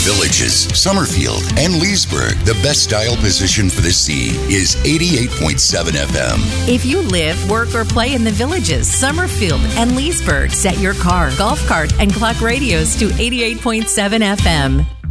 Villages, Summerfield, and Leesburg, the best dial position for the sea is 88.7 FM. If you live, work, or play in the Villages, Summerfield, and Leesburg, set your car, golf cart, and clock radios to 88.7 FM.